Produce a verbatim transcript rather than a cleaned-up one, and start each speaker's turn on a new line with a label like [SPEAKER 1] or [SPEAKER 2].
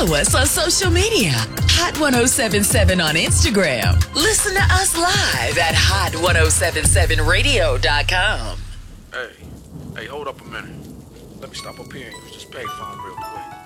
[SPEAKER 1] Follow us on social media. Hot ten seventy-seven on Instagram. Listen to us live at hot ten seventy-seven radio dot com.
[SPEAKER 2] Hey, hey, hold up a minute. Let me stop up here and use this payphone real quick.